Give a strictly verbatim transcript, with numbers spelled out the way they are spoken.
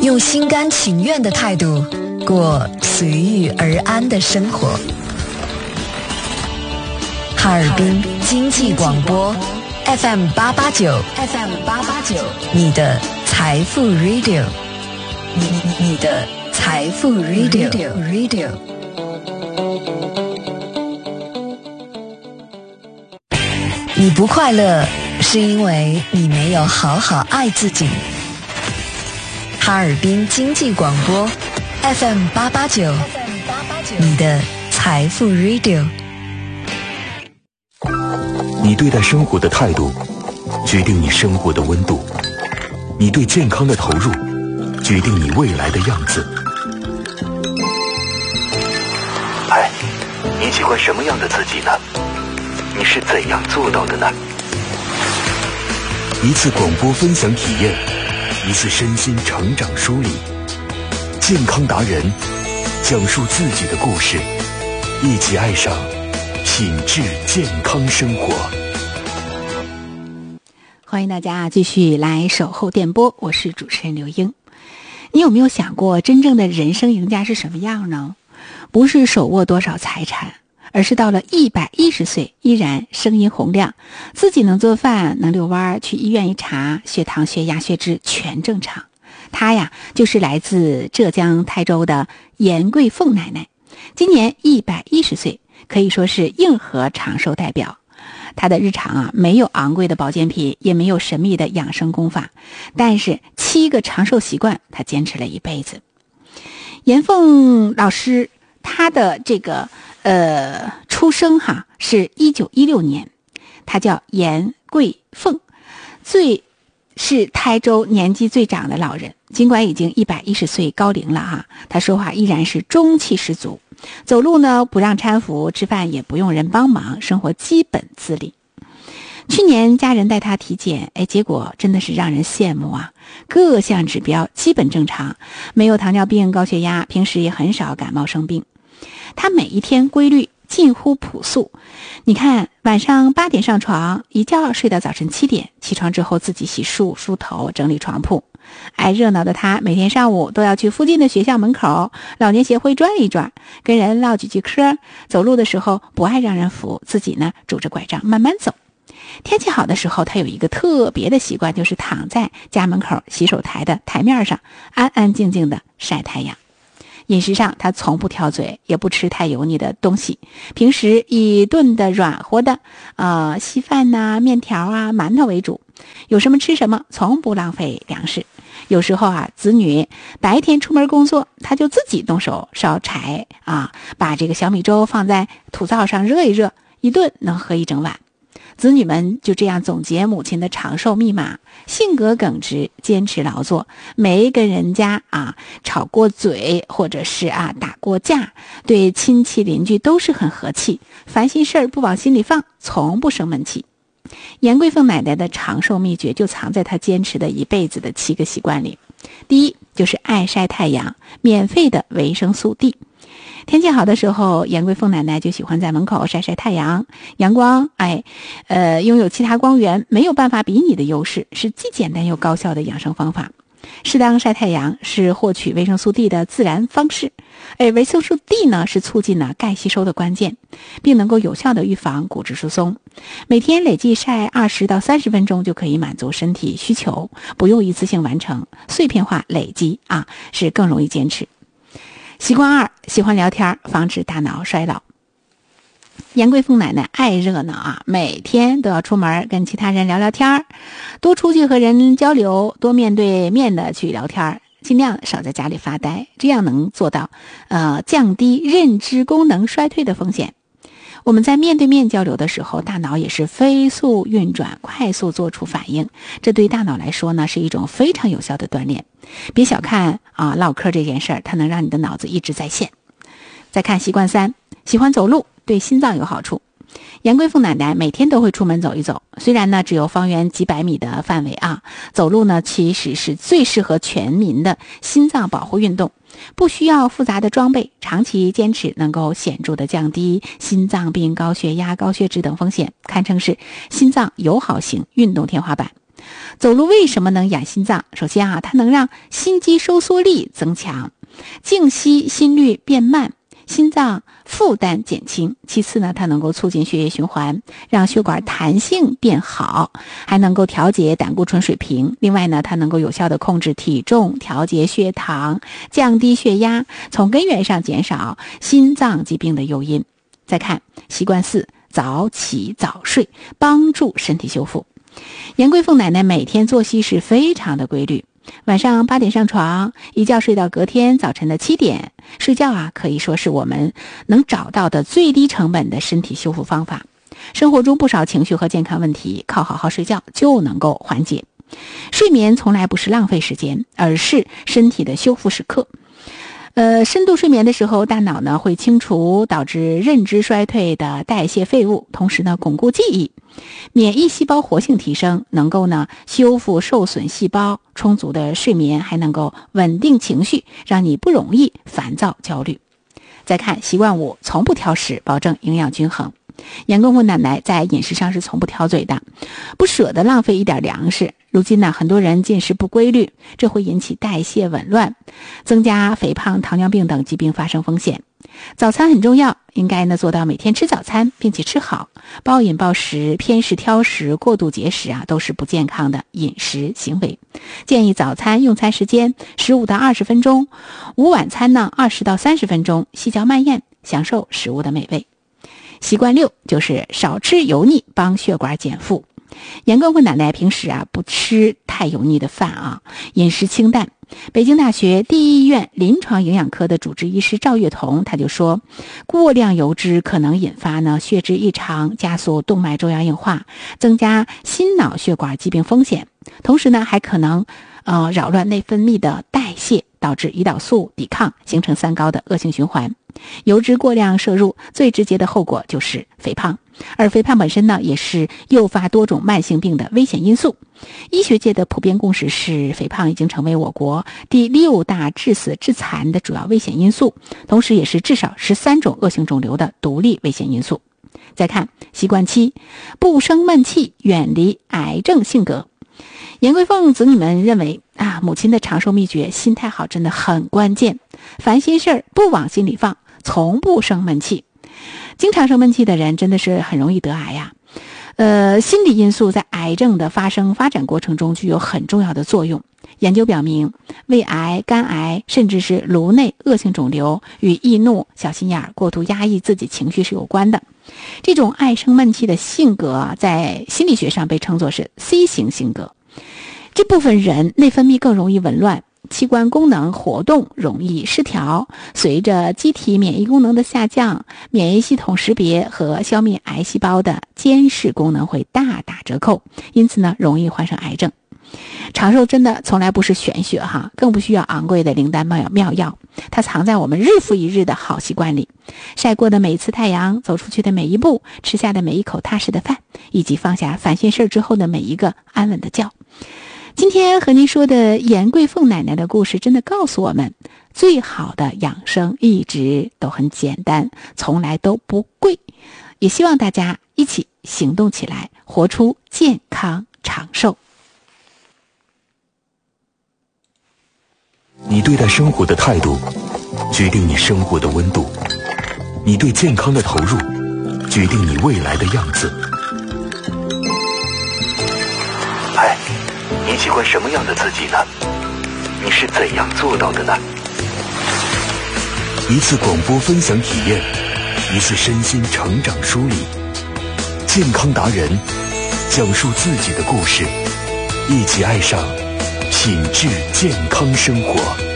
用心甘情愿的态度过随遇而安的生活。哈尔滨经济广播 F M 八八九 F M 八八九，你的财富 Radio， 你你你的财富 Radio Radio。你不快乐，是因为你没有好好爱自己。哈尔滨经济广播 F M 八八九，你的财富 Radio。 你对待生活的态度，决定你生活的温度；你对健康的投入，决定你未来的样子。哎，你喜欢什么样的自己呢？你是怎样做到的呢？一次广播分享体验，一次身心成长梳理，健康达人讲述自己的故事，一起爱上品质健康生活。 欢迎大家继续来守候电波，我是主持人刘英。你有没有想过，真正的人生赢家是什么样呢？不是手握多少财产，而是到了一百一十岁依然声音洪亮，自己能做饭，能遛弯，去医院一查，血糖血压血脂全正常。她呀，就是来自浙江台州的严桂凤奶奶，今年一百一十岁，可以说是硬核长寿代表。她的日常啊，没有昂贵的保健品，也没有神秘的养生功法，但是七个长寿习惯她坚持了一辈子。严凤老师她的这个呃出生哈是一九一六年，她叫严桂凤，最是台州年纪最长的老人，尽管已经一百一十岁高龄了哈，她说话依然是中气十足，走路呢不让搀扶，吃饭也不用人帮忙，生活基本自理。去年家人带她体检，哎，结果真的是让人羡慕啊，各项指标基本正常，没有糖尿病、高血压，平时也很少感冒生病。她每一天规律近乎朴素，你看晚上八点上床，一觉睡到早晨七点，起床之后自己洗漱梳头整理床铺。爱热闹的她每天上午都要去附近的学校门口老年协会转一转，跟人唠几句嗑，走路的时候不爱让人扶，自己呢拄着拐杖慢慢走。天气好的时候，她有一个特别的习惯，就是躺在家门口洗手台的台面上安安静静的晒太阳。饮食上他从不挑嘴，也不吃太油腻的东西，平时以炖的软和的呃稀饭呐、面条啊、馒头为主，有什么吃什么，从不浪费粮食。有时候啊，子女白天出门工作，他就自己动手烧柴啊，把这个小米粥放在土灶上热一热，一顿能喝一整晚。子女们就这样总结母亲的长寿密码：性格耿直，坚持劳作，没跟人家啊吵过嘴，或者是啊打过架，对亲戚邻居都是很和气，烦心事儿不往心里放，从不生闷气。严桂凤奶奶的长寿秘诀就藏在她坚持的一辈子的七个习惯里。第一，就是爱晒太阳，免费的维生素 D。天气好的时候，严桂凤奶奶就喜欢在门口晒晒太阳。阳光，哎，呃，拥有其他光源没有办法比拟的优势，是既简单又高效的养生方法。适当晒太阳是获取维生素 D 的自然方式，而维生素 D 呢是促进了钙吸收的关键，并能够有效的预防骨质疏松。每天累计晒二十到三十分钟就可以满足身体需求，不用一次性完成，碎片化累积啊是更容易坚持。习惯二，喜欢聊天，防止大脑衰老。严桂凤奶奶爱热闹啊，每天都要出门跟其他人聊聊天，多出去和人交流，多面对面的去聊天，尽量少在家里发呆，这样能做到呃降低认知功能衰退的风险。我们在面对面交流的时候，大脑也是飞速运转，快速做出反应，这对大脑来说呢是一种非常有效的锻炼。别小看啊唠嗑这件事儿，它能让你的脑子一直在线。再看习惯三，喜欢走路，对心脏有好处。严桂凤奶奶每天都会出门走一走，虽然呢只有方圆几百米的范围啊，走路呢其实是最适合全民的心脏保护运动，不需要复杂的装备，长期坚持能够显著的降低心脏病、高血压、高血脂等风险，堪称是心脏友好型运动天花板。 走路为什么能养心脏？首先啊，它能让心肌收缩力增强，静息心率变慢，心脏负担减轻。其次呢，它能够促进血液循环，让血管弹性变好，还能够调节胆固醇水平。另外呢，它能够有效的控制体重，调节血糖，降低血压，从根源上减少心脏疾病的诱因。再看习惯四，早起早睡，帮助身体修复。严桂凤奶奶每天作息是非常的规律，晚上八点上床，一觉睡到隔天早晨的七点。睡觉啊，可以说是我们能找到的最低成本的身体修复方法。生活中不少情绪和健康问题，靠好好睡觉就能够缓解。睡眠从来不是浪费时间，而是身体的修复时刻。呃，深度睡眠的时候，大脑呢会清除导致认知衰退的代谢废物，同时呢巩固记忆，免疫细胞活性提升，能够呢修复受损细胞。充足的睡眠还能够稳定情绪，让你不容易烦躁焦虑。再看习惯五，从不挑食，保证营养均衡。严公公奶奶在饮食上是从不挑嘴的，不舍得浪费一点粮食。如今呢，很多人进食不规律，这会引起代谢紊乱，增加肥胖、糖尿病等疾病发生风险。早餐很重要，应该呢做到每天吃早餐，并且吃好。暴饮暴食、偏食挑食、过度节食啊，都是不健康的饮食行为。建议早餐用餐时间十五到二十分钟，午晚餐呢二十到三十分钟，细嚼慢咽，享受食物的美味。习惯六就是少吃油腻，帮血管减负。严公公奶奶平时啊不吃太油腻的饭啊，饮食清淡。北京大学第一医院临床营养科的主治医师赵月彤他就说，过量油脂可能引发呢血脂异常，加速动脉粥样硬化，增加心脑血管疾病风险，同时呢还可能呃扰乱内分泌的代谢，导致胰岛素抵抗，形成三高的恶性循环。油脂过量摄入最直接的后果就是肥胖，而肥胖本身呢也是诱发多种慢性病的危险因素。医学界的普遍共识是，肥胖已经成为我国第六大致死致残的主要危险因素，同时也是至少十三种恶性肿瘤的独立危险因素。再看习惯七，不生闷气，远离癌症性格。严桂凤子女们认为啊，母亲的长寿秘诀，心态好真的很关键，烦心事儿不往心里放，从不生闷气。经常生闷气的人真的是很容易得癌呀。呃，心理因素在癌症的发生发展过程中具有很重要的作用。研究表明，胃癌、肝癌甚至是颅内恶性肿瘤与易怒、小心眼、过度压抑自己情绪是有关的。这种爱生闷气的性格啊，在心理学上被称作是 C 型性格。这部分人内分泌更容易紊乱，器官功能活动容易失调，随着机体免疫功能的下降，免疫系统识别和消灭癌细胞的监视功能会大打折扣，因此呢，容易患上癌症。长寿真的从来不是玄学哈，更不需要昂贵的灵丹妙药，它藏在我们日复一日的好习惯里。晒过的每一次太阳，走出去的每一步，吃下的每一口踏实的饭，以及放下烦心事之后的每一个安稳的觉。今天和您说的严桂凤奶奶的故事，真的告诉我们，最好的养生一直都很简单，从来都不贵。也希望大家一起行动起来，活出健康长寿。 你对待生活的态度，决定你生活的温度；你对健康的投入，决定你未来的样子。嗨，你喜欢什么样的自己呢？你是怎样做到的呢？一次广播分享体验，一次身心成长梳理，健康达人讲述自己的故事，一起爱上品质健康生活。